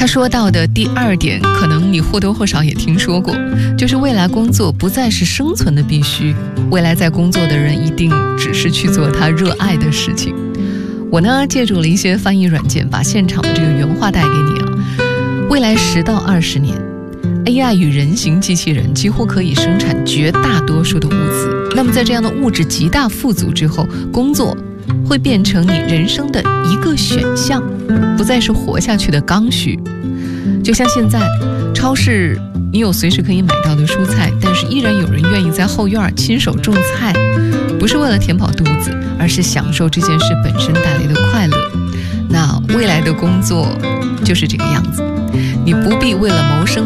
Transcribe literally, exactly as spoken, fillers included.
说到的第二点，可能你或多或少也听说过，就是未来工作不再是生存的必须，未来在工作的人一定只是去做他热爱的事情。我呢，借助了一些翻译软件，把现场的这个原话带给你啊。未来十到二十年 A I 与人形机器人几乎可以生产绝大多数的物资，那么在这样的物质极大富足之后，工作会变成你人生的一个选项，不再是活下去的刚需。就像现在超市你有随时可以买到的蔬菜，但是依然有人愿意在后院亲手种菜，不是为了填饱肚子，而是享受这件事本身带来的快乐。那未来的工作就是这个样子，你不必为了谋生